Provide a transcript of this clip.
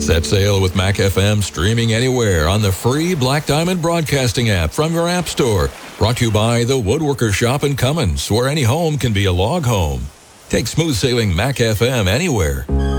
Set sail with Mac FM streaming anywhere on the free Black Diamond Broadcasting app from your app store. Brought to you by the Woodworker Shop in Cummins, where any home can be a log home. Take smooth sailing Mac FM anywhere.